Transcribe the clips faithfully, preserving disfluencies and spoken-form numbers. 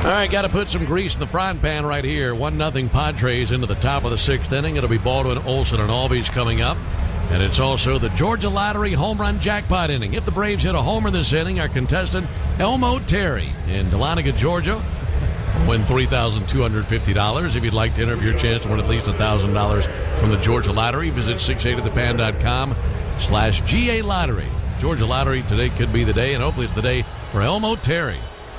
All right, got to put some grease in the frying pan right here. one nothing Padres into the top of the sixth inning. It'll be Baldwin, Olson, and Albies coming up. And it's also the Georgia Lottery home run jackpot inning. If the Braves hit a homer this inning, our contestant, Elmo Terry in Dahlonega, Georgia, will win three thousand two hundred fifty dollars. If you'd like to enter for your chance to win at least one thousand dollars from the Georgia Lottery, visit six eighty the fan dot com slash G A Lottery. Georgia Lottery, today could be the day, and hopefully it's the day for Elmo Terry.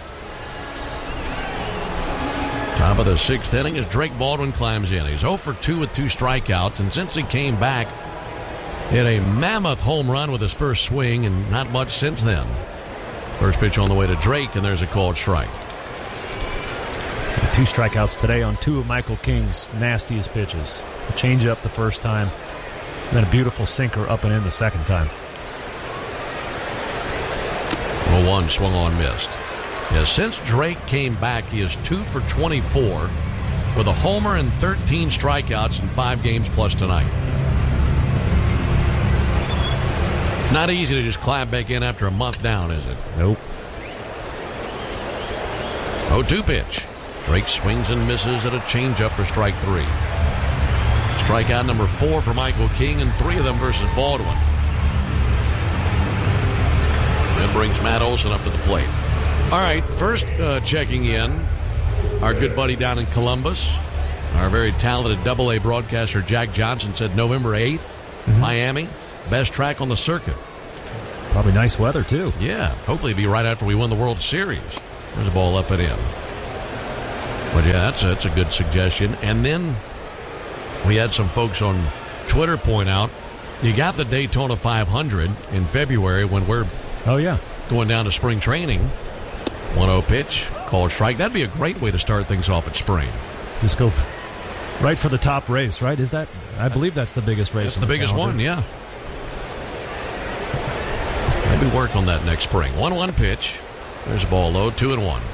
Top of the sixth inning as Drake Baldwin climbs in. He's oh for two with two strikeouts, and since he came back, hit a mammoth home run with his first swing, and not much since then. First pitch on the way to Drake, and there's a called strike. Two strikeouts today on two of Michael King's nastiest pitches. A changeup the first time, and then a beautiful sinker up and in the second time. oh one swung on, missed. Yeah, since Drake came back, he is two for twenty-four with a homer and thirteen strikeouts in five games plus tonight. Not easy to just climb back in after a month down, is it? Nope. oh two pitch. Drake swings and misses at a changeup for strike three. Strikeout number four for Michael King, and three of them versus Baldwin. Then brings Matt Olson up to the plate. All right, first uh, checking in, our good buddy down in Columbus, our very talented double A broadcaster Jack Johnson said November eighth, mm-hmm. Miami, best track on the circuit. Probably nice weather, too. Yeah, hopefully it'll be right after we win the World Series. There's a ball up and in. But yeah, that's a, that's a good suggestion. And then we had some folks on Twitter point out, you got the Daytona five hundred in February when we're oh yeah going down to spring training. one oh pitch, called strike. That'd be a great way to start things off at spring. Just go right for the top race, right? Is that? I believe that's the biggest race. That's the, the biggest calendar. one, yeah. Maybe work on that next spring. one one pitch. There's a ball low, two and one.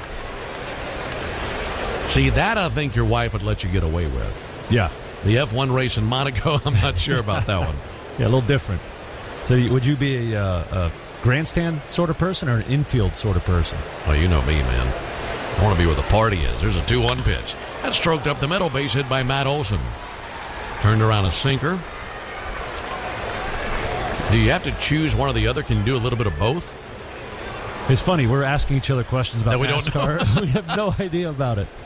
See, that I think your wife would let you get away with. Yeah. The F one race in Monaco, I'm not sure about that one. Yeah, a little different. So would you be a, a grandstand sort of person or an infield sort of person? Oh, you know me, man. I want to be where the party is. There's a two one pitch. That's stroked up the middle, base hit by Matt Olson. Turned around a sinker. Do you have to choose one or the other? Can you do a little bit of both? It's funny. We're asking each other questions about we NASCAR. Don't know. We have no idea about it.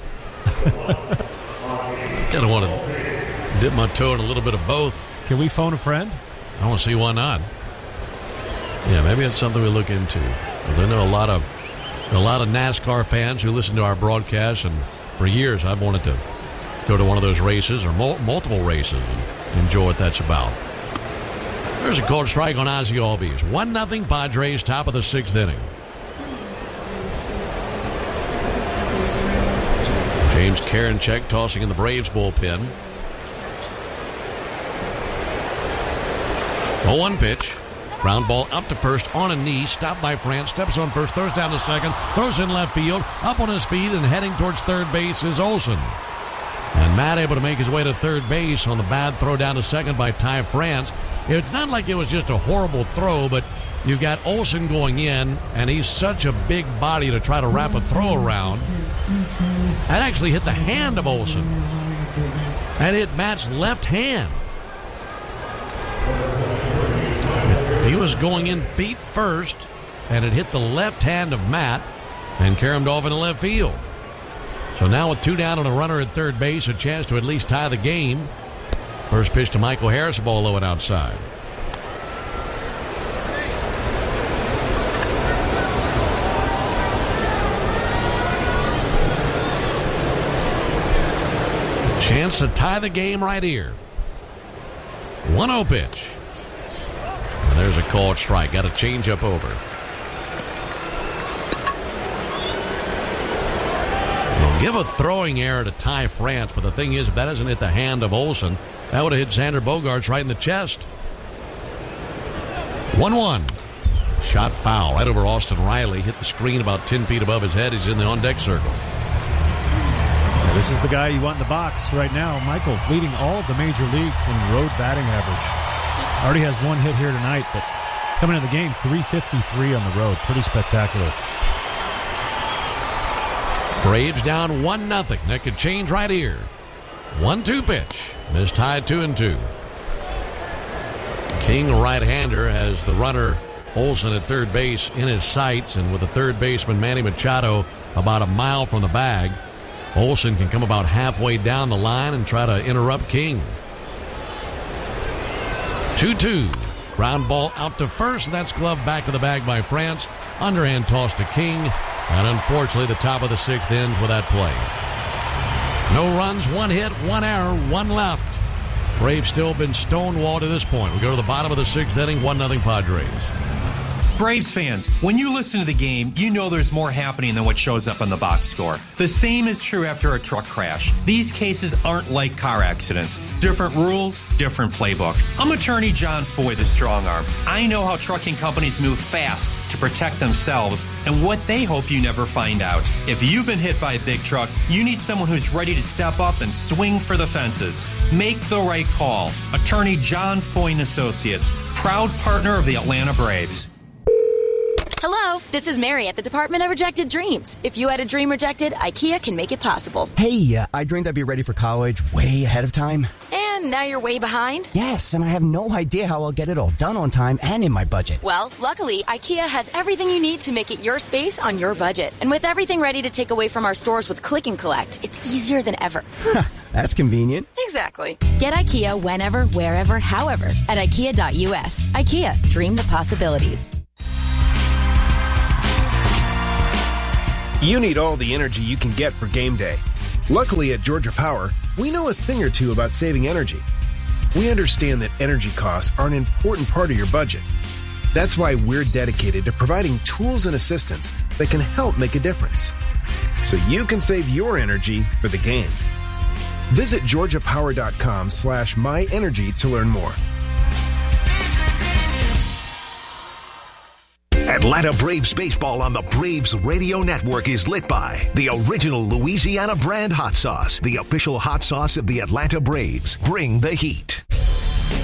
Kind of want to dip my toe in a little bit of both. Can we phone a friend? I want to see why not. Yeah, maybe it's something we look into. I know a lot of a lot of NASCAR fans who listen to our broadcast, and for years I've wanted to go to one of those races or mul- multiple races and enjoy what that's about. There's a called strike on Ozzie Albies. one nothing Padres, top of the sixth inning. James Karinchak tossing in the Braves bullpen. oh one pitch. Ground ball up to first on a knee. Stopped by France. Steps on first. Throws down to second. Throws in left field. Up on his feet and heading towards third base is Olson. And Matt able to make his way to third base on the bad throw down to second by Ty France. It's not like it was just a horrible throw, but you've got Olson going in, and he's such a big body to try to wrap a throw around. That actually hit the hand of Olson. That hit Matt's left hand. He was going in feet first, and it hit the left hand of Matt and carried him off in the left field. So now with two down and a runner at third base, a chance to at least tie the game. First pitch to Michael Harris, a ball low and outside. Chance to tie the game right here. one oh pitch. And there's a called strike. Got a change up over. They'll give a throwing error to Ty France, but the thing is, if that doesn't hit the hand of Olson, that would have hit Xander Bogaerts right in the chest. one one. Shot foul right over Austin Riley. Hit the screen about ten feet above his head. He's in the on-deck circle. Yeah, this is the guy you want in the box right now. Michael leading all of the major leagues in road batting average. Already has one hit here tonight, but coming into the game, three fifty-three on the road. Pretty spectacular. Braves down one nothing. That could change right here. one two pitch. Missed high two and two. King, right-hander, has the runner Olson at third base in his sights, and with the third baseman Manny Machado about a mile from the bag, Olson can come about halfway down the line and try to interrupt King. two two. Ground ball out to first, and that's gloved back to the bag by France. Underhand toss to King, and unfortunately the top of the sixth ends with that play. No runs, one hit, one error, one left. Braves still been stonewalled to this point. We go to the bottom of the sixth inning, one nothing Padres. Braves fans, when you listen to the game, you know there's more happening than what shows up on the box score. The same is true after a truck crash. These cases aren't like car accidents. Different rules, different playbook. I'm attorney John Foy, the strong arm. I know how trucking companies move fast to protect themselves and what they hope you never find out. If you've been hit by a big truck, you need someone who's ready to step up and swing for the fences. Make the right call. Attorney John Foy and Associates, proud partner of the Atlanta Braves. Hello, this is Mary at the Department of Rejected Dreams. If you had a dream rejected, IKEA can make it possible. Hey, uh, I dreamed I'd be ready for college way ahead of time. And now you're way behind? Yes, and I have no idea how I'll get it all done on time and in my budget. Well, luckily, IKEA has everything you need to make it your space on your budget. And with everything ready to take away from our stores with Click and Collect, it's easier than ever. That's convenient. Exactly. Get IKEA whenever, wherever, however at IKEA dot U S. IKEA, dream the possibilities. You need all the energy you can get for game day. Luckily at Georgia Power, we know a thing or two about saving energy. We understand that energy costs are an important part of your budget. That's why we're dedicated to providing tools and assistance that can help make a difference, so you can save your energy for the game. Visit georgia power dot com slash my energy to learn more. Atlanta Braves baseball on the Braves Radio Network is lit by the original Louisiana brand hot sauce, the official hot sauce of the Atlanta Braves. Bring the heat.